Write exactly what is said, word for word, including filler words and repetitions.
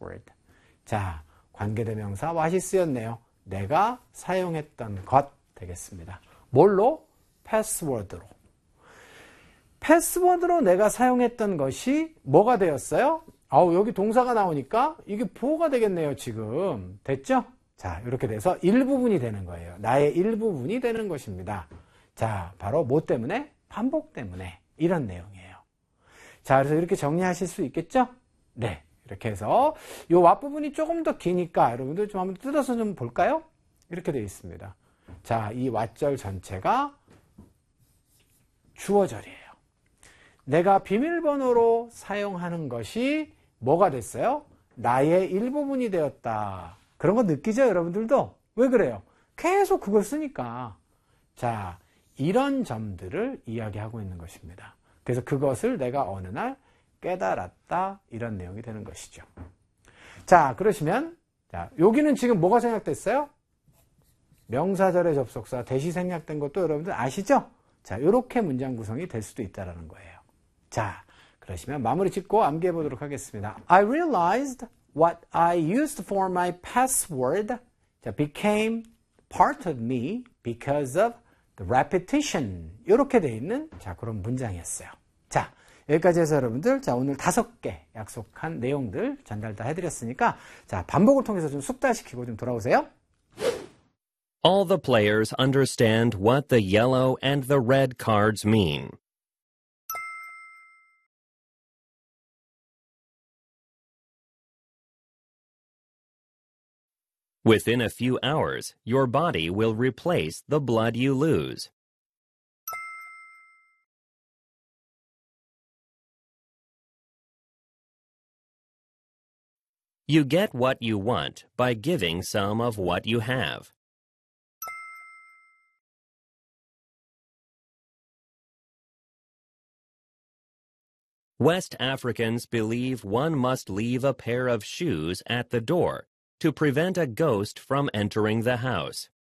password. 자, 관계대명사 what이 쓰였네요. 내가 사용했던 것 되겠습니다. 뭘로? 패스워드로. 패스워드로 내가 사용했던 것이 뭐가 되었어요? 아우, 여기 동사가 나오니까 이게 보호가 되겠네요, 지금. 됐죠? 자, 이렇게 돼서 일부분이 되는 거예요. 나의 일부분이 되는 것입니다. 자, 바로 뭐 때문에? 반복 때문에. 이런 내용이에요. 자, 그래서 이렇게 정리하실 수 있겠죠? 네. 이렇게 해서 이 윗부분이 조금 더 기니까 여러분들 좀 한번 뜯어서 좀 볼까요? 이렇게 되어 있습니다. 자, 이 왓절 전체가 주어절이에요. 내가 비밀번호로 사용하는 것이 뭐가 됐어요? 나의 일부분이 되었다. 그런 거 느끼죠, 여러분들도? 왜 그래요? 계속 그걸 쓰니까. 자, 이런 점들을 이야기하고 있는 것입니다. 그래서 그것을 내가 어느 날 깨달았다. 이런 내용이 되는 것이죠. 자, 그러시면 자, 여기는 지금 뭐가 생략됐어요? 명사절의 접속사 대시 생략된 것도 여러분들 아시죠? 자, 이렇게 문장 구성이 될 수도 있다는 거예요. 자, 그러시면 마무리 짓고 암기해 보도록 하겠습니다. I realized what I used for my password became part of me because of the repetition. 이렇게 돼 있는 자, 그런 문장이었어요. 자, 여기까지 해서 여러분들 자, 오늘 다섯 개 약속한 내용들 전달 다 해드렸으니까 자, 반복을 통해서 좀 숙달시키고 좀 돌아오세요. All the players understand what the yellow and the red cards mean. Within a few hours, your body will replace the blood you lose. You get what you want by giving some of what you have. West Africans believe one must leave a pair of shoes at the door to prevent a ghost from entering the house.